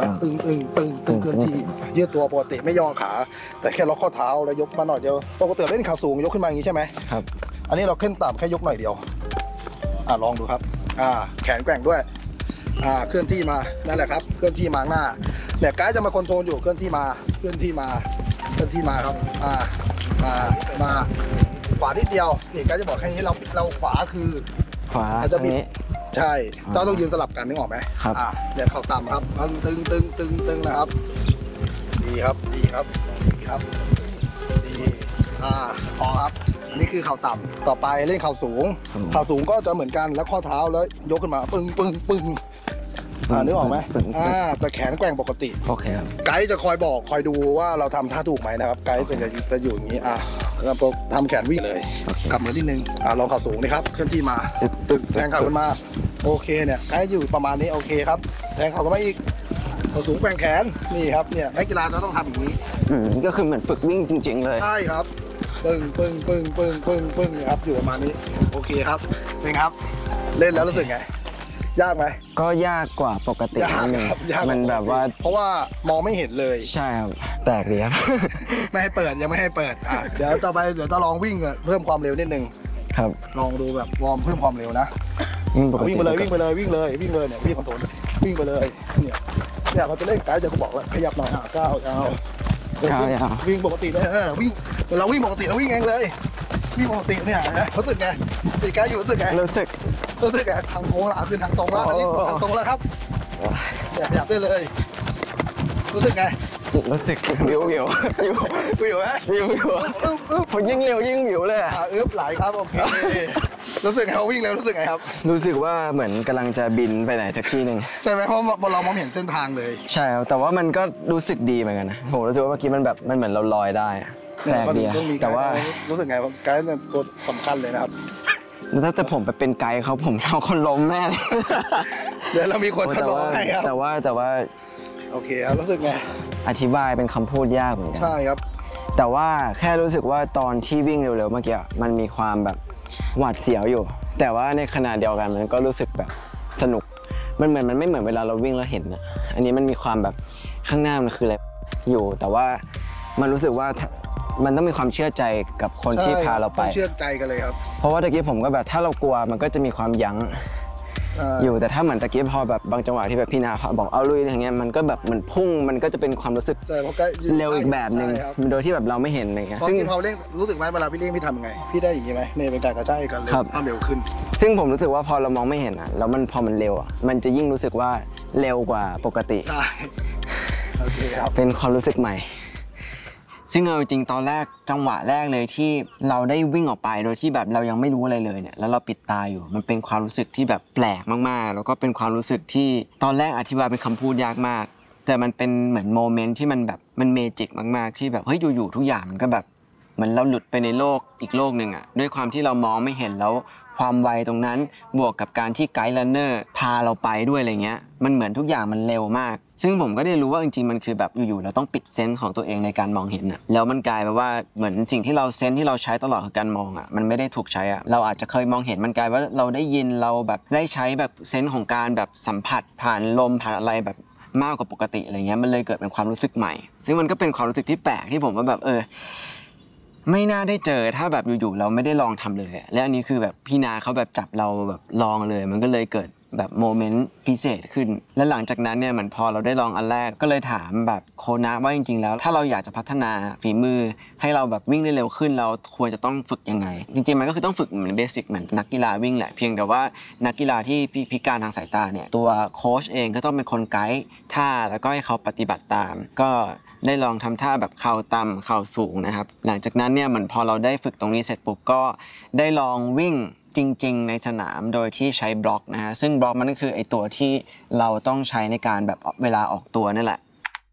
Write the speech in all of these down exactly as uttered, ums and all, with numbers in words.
ตึงตึงตึงตึงเคลื่อนที่ยืดตัวปกติไม่ย่อขาแต่แค่ล็อกข้อเท้าแล้วยกมาหน่อยเดียวปกติเล่นขาสูงยกขึ้นมาอย่างนี้ใช่ไหมครับอันนี้เราขึ้นต่ำแค่ยกหน่อยเดียวอ่าลองดูครับอ่าแขนแกว่งด้วยอ่าเคลื่อนที่มานั่นแหละครับเคลื่อนที่มาหน้าเนี่ยไกด์จะมาคอนโทรลอยู่เคลื่อนที่มาเคลื่อนที่มาเคลื่อนที่มาครับอ่ามามาขวานิดเดียวนี่ไกด์จะบอกแค่นี้เราเราขวาคือขวาอาจจะบิดใช่เราต้องยืนสลับกันนึกออกไหมครับอ่าเนี่ยเข่าต่ำครับตึงตึงตึงตึงนะครับดีครับดีครับดีครับดีอ่าพอครับอันนี้คือเข่าต่ำต่อไปเล่นเข่าสูงเข่าสูงก็จะเหมือนกันแล้วข้อเท้าแล้วยกขึ้นมาปึ้งปึ้งปึ้งอ่านึกออกไหมอ่าแต่แขนแกว่งปกติโอเคครับไกด์จะคอยบอกคอยดูว่าเราทำท่าถูกไหมนะครับไกด์จะจะอยู่อย่างนี้อ่ะทำแขนวิ่งเลยกลับมือนิดนึงอ่าลองเข่าสูงนะครับเคลื่อนที่มาตึกตึกแทงเข่าขึ้นมาโอเคเนี่ยไกด์อยู่ประมาณนี้โอเคครับแทงเข่าขึ้นมาอีกเข่าสูงแกว่งแขนนี่ครับเนี่ยนักกีฬาจะต้องทำอย่างนี้ก็คือเหมือนฝึกวิ่งจริงๆเลยใช่ครับปึ้งปึ้งปึ้งปึ้งปึ้งปึ้งครับอยู่ประมาณนี้โอเคครับเป็นครับเล่นแล้วรู้สึกไงยากไหมก็ยากกว่าปกตินิดนึงมันแบบว่าเพราะว่ามองไม่เห็นเลยใช่ครับแปลกดีครับไม่ให้เปิดยังไม่ให้เปิดอ่ะเดี๋ยวต่อไปเดี๋ยวจะลองวิ่งเพิ่มความเร็วนิดนึงครับลองดูแบบวอร์มเพิ่มความเร็วนะวิ่งไปเลยวิ่งไปเลยวิ่งเลยวิ่งเลยเนี่ยวิ่งคอนโทรลวิ่งไปเลยเนี่ยเนี่ยเขาจะเล่นไกด์จะบอกว่าขยับหน่อยอ่ะก้าวก้าววิ่งปกติเลยเออวิ่งเราวิ่งปกติเราวิ่งเองเลยวิ่งปกติเนี่ยนะรู้สึกไงตีไกด์อยู่รู้สึกไงรู้สึกรู้สึกไงทางโค้งละคือทางตรงแล้วอันนี้ทางตรงแล้วครับเนี่ยขยับได้เลยรู้สึกไงรู้สึกวิววิววิววิวไหมวิววิวพอยิ่งเร็วยิ่งวิวเลยอ่ะอึ๊บไหลครับโอเครู้สึกไงเขาวิ่งเร็วรู้สึกไงครับรู้สึกว่าเหมือนกำลังจะบินไปไหนสักที่หนึ่งใช่ไหมเพราะเรามองเห็นเส้นทางเลยใช่ครับแต่ว่ามันก็รู้สึกดีเหมือนกันนะผมรู้สึกว่าเมื่อกี้มันแบบมันเหมือนเราลอยได้แปลกดีแต่ว่ารู้สึกไงไกด์เป็นตัวสำคัญเลยนะครับถ้าแต่ผมไปเป็นไกด์เขาผมเอาคนล้มแน่เลยเดี๋ยวเรามีคนทดลองให้ครับแต่ว่าแต่ว่าโอเคครับรู้สึกไงอธิบายเป็นคำพูดยากเหมือนกันใช่ครับแต่ว่าแค่รู้สึกว่าตอนที่วิ่งเร็วๆเมื่อกี้มันมีความแบบหวาดเสียวอยู่แต่ว่าในขณะเดียวกันมันก็รู้สึกแบบสนุกมันเหมือนมันไม่เหมือนเวลาเราวิ่งแล้วเห็นอ่ะอันนี้มันมีความแบบข้างหน้ามันคืออะไรอยู่แต่ว่ามันรู้สึกว่ามันต้องมีความเชื่อใจกับคนที่พาเราไปเชื่อใจกันเลยครับเพราะว่าตะกี้ผมก็แบบถ้าเรากลัวมันก็จะมีความยั้งอยู่แต่ถ้าเหมือนตะกี้พอแบบบางจังหวะที่แบบพี่นาบอกเอาลุยอย่างเงี้ยมันก็แบบมันพุ่งมันก็จะเป็นความรู้สึกเร็วอีกแบบหนึ่งโดยที่แบบเราไม่เห็นอะไรเงี้ยซึ่งพอเร่งรู้สึกไหมเวลาพี่เร่งพี่ทำยังไงพี่ได้อย่างงี้ไหมเนี่ยเป็นการกระจายกันเร็วความเร็วขึ้นซึ่งผมรู้สึกว่าพอเรามองไม่เห็นอ่ะแล้วมันพอมันเร็วอ่ะมันจะยิ่งรู้สึกว่าเร็วกว่าปกติใช่โอเคครับเป็นความรู้สึกใหม่ซึ่งเอาจริงตอนแรกจังหวะแรกเลยที่เราได้วิ่งออกไปโดยที่แบบเรายังไม่รู้อะไรเลยเนี่ยแล้วเราปิดตาอยู่มันเป็นความรู้สึกที่แบบแปลกมากๆแล้วก็เป็นความรู้สึกที่ตอนแรกอธิบายเป็นคำพูดยากมากแต่มันเป็นเหมือนโมเมนต์ที่มันแบบมันเมจิกมากๆที่แบบเฮ้ยอยู่ๆทุกอย่างมันก็แบบเหมือนเราหลุดไปในโลกอีกโลกหนึ่งอ่ะด้วยความที่เรามองไม่เห็นแล้วความไวตรงนั้นบวกกับการที่ไกด์รันเนอร์พาเราไปด้วยอะไรเงี้ยมันเหมือนทุกอย่างมันเร็วมากซึ่งผมก็ได้รู้ว่าจริงๆมันคือแบบอยู่ๆเราต้องปิดเซนส์ของตัวเองในการมองเห็นอ่ะแล้วมันกลายเป็นว่าเหมือนสิ่งที่เราเซนส์ที่เราใช้ตลอดคือการมองอ่ะมันไม่ได้ถูกใช้อ่ะเราอาจจะเคยมองเห็นมันกลายว่าเราได้ยินเราแบบได้ใช้แบบเซนส์ของการแบบสัมผัสผ่านลมผ่านอะไรแบบมากกว่าปกติอะไรเงี้ยมันเลยเกิดเป็นความรู้สึกใหม่ซึ่งมันก็เป็นความรู้สึกที่แปลกที่ผมว่าแบบเออไม่น่าได้เจอถ้าแบบอยู่ๆเราไม่ได้ลองทำเลยและอันนี้คือแบบพี่นาเขาแบบจับเราแบบลองเลยมันก็เลยเกิดแบบโมเมนต์พิเศษขึ้นและหลังจากนั้นเนี่ยเหมือนพอเราได้ลองอันแรกก็เลยถามแบบโคนะว่าจริงๆแล้วถ้าเราอยากจะพัฒนาฝีมือให้เราแบบวิ่งได้เร็วขึ้นเราควรจะต้องฝึกยังไงจริงๆมันก็คือต้องฝึกเหมือนเบสิกเหมือนนักกีฬาวิ่งแหละเพียงแต่ว่านักกีฬาที่พิการทางสายตาเนี่ยตัวโค้ชเองก็ต้องเป็นคนไกด์ท่าแล้วก็ให้เขาปฏิบัติตามก็ได้ลองทำท่าแบบเข่าต่ำเข่าสูงนะครับหลังจากนั้นเนี่ยเหมือนพอเราได้ฝึกตรงนี้เสร็จปุ๊บก็ได้ลองวิ่งจริงๆในสนามโดยที่ใช้บล็อกนะฮะซึ่งบล็อกมันก็คือไอตัวที่เราต้องใช้ในการแบบเวลาออกตัวนั่นแหละ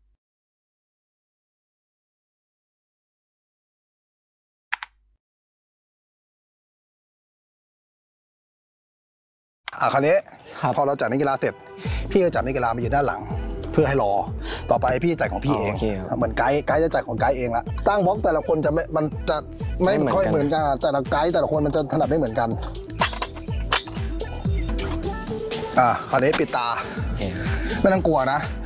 อ่ะคราวนี้พอเราจัดนักกีฬาเสร็จพี่ก็จัดนักกีฬามาอยู่ด้านหลังเพื่อให้รอต่อไปพี่จัดของพี่เองเหมือนไกด์ไกด์จะจัดของไกด์เองละตั้งบล็อกแต่ละคนจะไม่มันจะไม่ค่อยเหมือนกันแต่ละไกด์แต่ละคนมันจะถนัดไม่เหมือนกันอ่ะคราวนี้ปิดตาไม่ต้องกลัวนะ